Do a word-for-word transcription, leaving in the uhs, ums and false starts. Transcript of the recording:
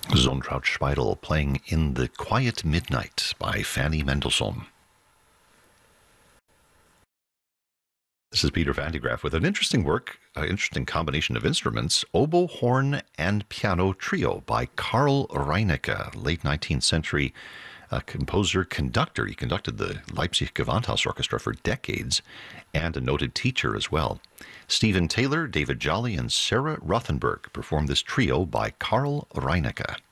Zontraut Speidel playing In the Quiet Midnight by Fanny Mendelssohn. This is Peter Van de Graaff with an interesting work, an interesting combination of instruments, oboe, horn, and piano trio by Karl Reinecke, late nineteenth century uh, composer, conductor. He conducted the Leipzig Gewandhaus Orchestra for decades and a noted teacher as well. Stephen Taylor, David Jolly, and Sarah Rothenberg performed this trio by Karl Reinecke.